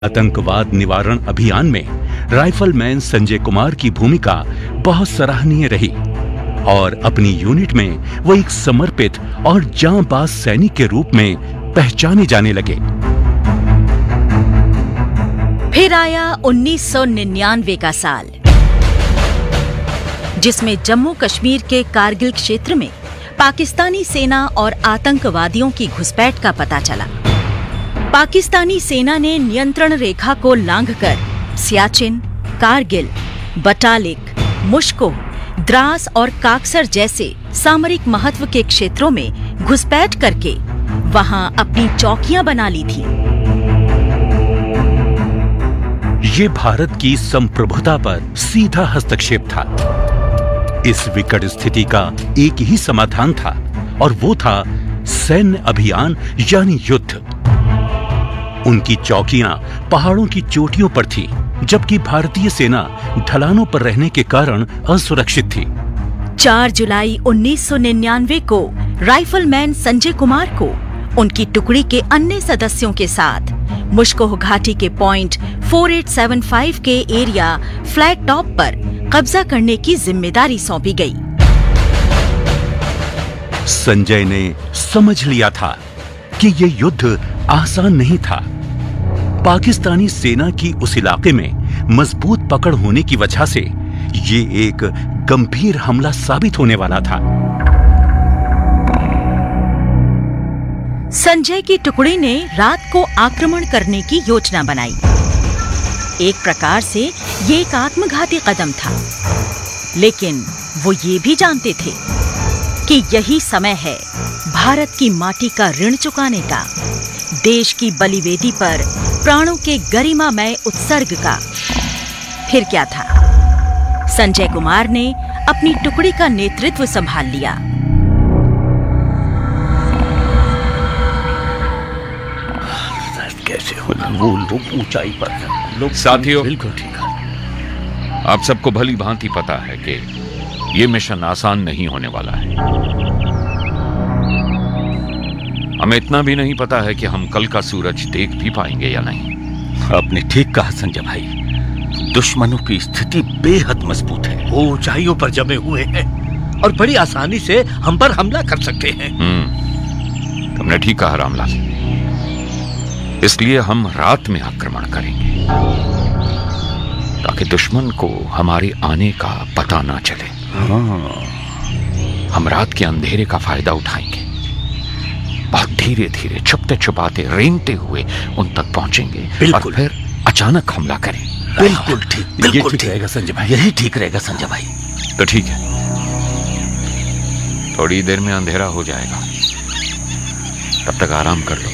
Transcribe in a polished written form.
आतंकवाद निवारण अभियान में राइफलमैन संजय कुमार की भूमिका बहुत सराहनीय रही और अपनी यूनिट में वो एक समर्पित और जांबाज सैनिक के रूप में पहचाने जाने लगे। फिर आया 1999 का साल, जिसमें जम्मू कश्मीर के कारगिल क्षेत्र में पाकिस्तानी सेना और आतंकवादियों की घुसपैठ का पता चला। पाकिस्तानी सेना ने नियंत्रण रेखा को लांघकर सियाचिन, कारगिल, बटालिक, मुश्को, द्रास और काकसर जैसे सामरिक महत्व के क्षेत्रों में घुसपैठ करके वहां अपनी चौकियां बना ली थी। ये भारत की संप्रभुता पर सीधा हस्तक्षेप था। इस विकट स्थिति का एक ही समाधान था और वो था सैन्य अभियान यानी युद्ध। उनकी चौकियां पहाड़ों की चोटियों पर थी, जबकि भारतीय सेना ढलानों पर रहने के कारण असुरक्षित थी। 4 जुलाई 1999 को राइफलमैन संजय कुमार को उनकी टुकड़ी के अन्य सदस्यों के साथ मुश्कोह घाटी के पॉइंट 4875 के एरिया फ्लैट टॉप पर कब्जा करने की जिम्मेदारी सौंपी गई। संजय ने समझ लिया था कि ये युद्ध आसान नहीं था। पाकिस्तानी सेना की उस इलाके में मजबूत पकड़ होने की वजह से ये एक गंभीर हमला साबित होने वाला था। संजय की टुकड़ी ने रात को आक्रमण करने की योजना बनाई। एक प्रकार से ये एक आत्मघाती कदम था, लेकिन वो ये भी जानते थे कि यही समय है भारत की माटी का ऋण चुकाने का, देश की बलिवेदी पर प्राणों के गरिमामय उत्सर्ग का। फिर क्या था? संजय कुमार ने अपनी टुकड़ी का नेतृत्व संभाल लिया। कैसे वो लोग ऊंचाई पर लोग। साथियों, बिल्कुल ठीक है। आप सबको भली भांति पता है कि ये मिशन आसान नहीं होने वाला है। हमें इतना भी नहीं पता है कि हम कल का सूरज देख भी पाएंगे या नहीं। आपने ठीक कहा संजय भाई, दुश्मनों की स्थिति बेहद मजबूत है। वो ऊंचाइयों पर जमे हुए हैं और बड़ी आसानी से हम पर हमला कर सकते हैं। तुमने ठीक कहा रामलाल। इसलिए हम रात में आक्रमण करेंगे ताकि दुश्मन को हमारे आने का पता ना चले। हम रात के अंधेरे का फायदा उठाएंगे, बहुत धीरे धीरे छुपते छुपाते रेंगते हुए उन तक पहुंचेंगे और फिर अचानक हमला करें। बिल्कुल ठीक, ये ठीक रहेगा संजय भाई। यही ठीक रहेगा संजय भाई। तो ठीक है, थोड़ी देर में अंधेरा हो जाएगा, तब तक आराम कर लो।